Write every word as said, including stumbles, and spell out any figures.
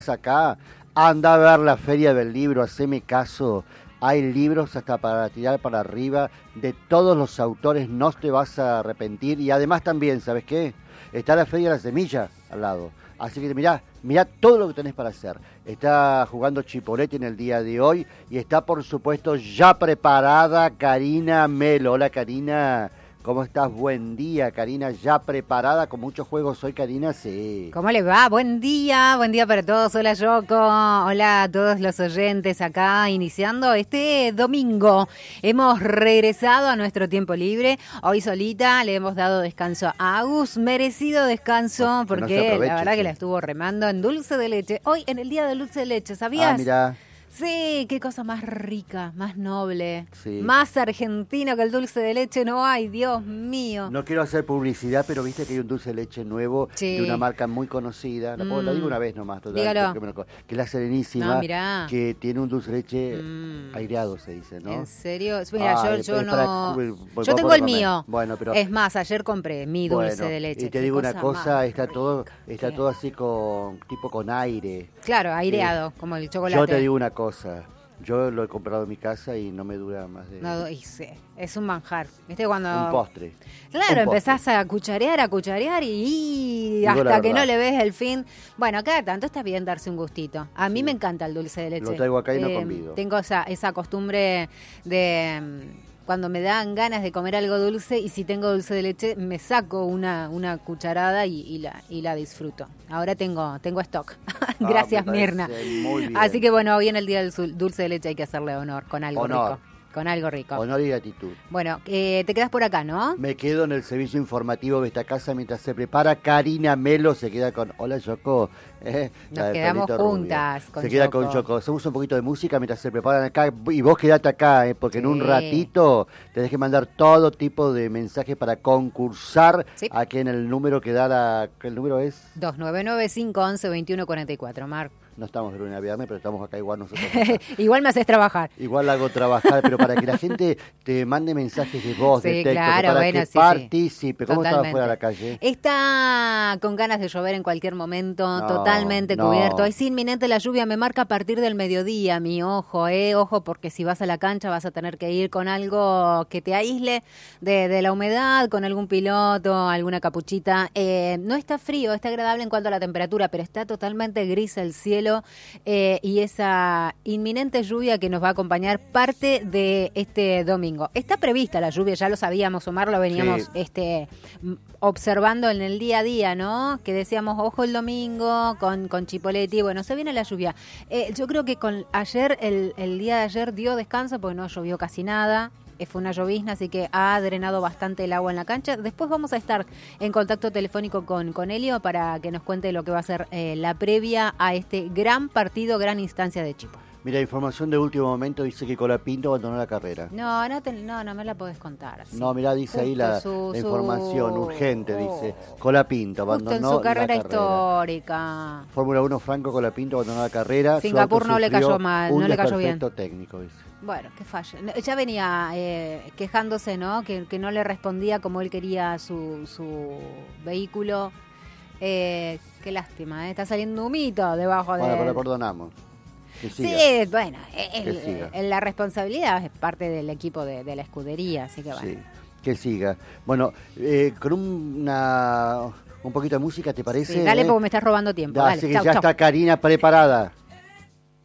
acá, anda a ver la Feria del Libro, haceme caso. Hay libros hasta para tirar para arriba de todos los autores, no te vas a arrepentir. Y además también, ¿sabes qué? Está la Feria de la Semilla al lado. Así que mirá, mirá todo lo que tenés para hacer. Está jugando Chipolete en el día de hoy y está, por supuesto, ya preparada Karina Melo. Hola, Karina. ¿Cómo estás? Buen día, Karina. ¿Ya preparada con muchos juegos hoy, Karina? Sí. ¿Cómo le va? Buen día, buen día para todos. Hola, Yoko. Hola a todos los oyentes acá, iniciando este domingo. Hemos regresado a nuestro tiempo libre. Hoy solita le hemos dado descanso a Agus. Merecido descanso, bueno, porque no la verdad sí. que la estuvo remando en dulce de leche. Hoy, en el día del dulce de leche, ¿sabías? Ah, mira. Sí, qué cosa más rica, más noble, sí. más argentino que el dulce de leche no hay, Dios mío. No quiero hacer publicidad, pero viste que hay un dulce de leche nuevo sí. de una marca muy conocida, la, puedo, mm. la digo una vez nomás, total, Dígalo. Que, me, que es la Serenísima, no, que tiene un dulce de leche mm. aireado, se dice, ¿no? ¿En serio? Mira, Ay, yo, yo no... Para, yo tengo el mío. Bueno, pero... Es más, ayer compré mi dulce bueno, de leche. Y te digo una cosa, está rica. todo está todo así con tipo con aire. Claro, aireado, eh, como el chocolate. Yo te digo una cosa. Yo lo he comprado en mi casa y no me dura más de... No, y sí, es un manjar. ¿Viste cuando...? Un postre. Claro, un empezás postre. a cucharear, a cucharear y Digo hasta que no le ves el fin. Bueno, cada tanto está bien darse un gustito. A mí sí. me encanta el dulce de leche. Lo traigo acá y eh, no convido. Tengo esa, esa costumbre de... Cuando me dan ganas de comer algo dulce y si tengo dulce de leche me saco una, una cucharada y, y, la, y la disfruto. Ahora tengo tengo stock. Gracias, ah, Mirna. Muy bien. Así que bueno, hoy en el día del dulce de leche hay que hacerle honor con algo honor. rico. Con algo rico. Honor y gratitud. Bueno, eh, te quedas por acá, ¿no? Me quedo en el servicio informativo de esta casa mientras se prepara. Karina Melo se queda con... Hola, Yoko. Eh, Nos quedamos juntas con Se queda Yoko. con Yoko. Se usa un poquito de música mientras se preparan acá. Y vos quedate acá, eh, porque sí. en un ratito tenés que mandar todo tipo de mensajes para concursar. Sí. Aquí en el número que da la... ¿El número es? dos nueve nueve, cinco uno uno, dos uno cuatro cuatro, Marc. No estamos de lunes a viernes, pero estamos acá igual nosotros. Igual me haces trabajar. Igual hago trabajar, pero para que la gente te mande mensajes de voz, sí, de texto, claro, para bueno, que sí, participe. Sí. ¿Cómo estaba afuera la calle? Está con ganas de llover en cualquier momento, no, totalmente no. cubierto. Es inminente la lluvia, me marca a partir del mediodía, mi ojo, eh, ojo, porque si vas a la cancha vas a tener que ir con algo que te aísle de, de la humedad, con algún piloto, alguna capuchita. Eh, no está frío, está agradable en cuanto a la temperatura, pero está totalmente gris el cielo. Eh, y esa inminente lluvia que nos va a acompañar parte de este domingo. Está prevista la lluvia, ya lo sabíamos, Omar, lo veníamos sí. este, observando en el día a día, ¿no? Que decíamos, ojo el domingo con, con Chipolete, bueno, se viene la lluvia. Eh, yo creo que con ayer, el, el día de ayer dio descanso porque no llovió casi nada. Fue una llovizna, así que ha drenado bastante el agua en la cancha. Después vamos a estar en contacto telefónico con, con Elio para que nos cuente lo que va a ser eh, la previa a este gran partido, gran instancia de Chipo. Mira, información de último momento dice que Colapinto abandonó la carrera. No, no, te, no, no me la podés contar así. No, mirá, dice Justo ahí la, su, la información su... urgente, dice Colapinto abandonó Justo en su carrera, la carrera histórica. Fórmula uno, Franco Colapinto abandonó la carrera. Singapur no le cayó mal, no le cayó bien. Un desperfecto técnico, dice. Bueno, qué falla. Ya venía eh, quejándose, ¿no? Que, que no le respondía como él quería su, su vehículo. Eh, qué lástima, ¿eh? Está saliendo humito debajo de... Bueno, pero le perdonamos. Sí, bueno, el, el, la responsabilidad es parte del equipo de, de la escudería, así que bueno. Sí, que siga. Bueno, eh, con una, un poquito de música, ¿te parece? Sí, dale, eh? porque me estás robando tiempo. Da, dale, así que chau, ya chau. está Karina preparada.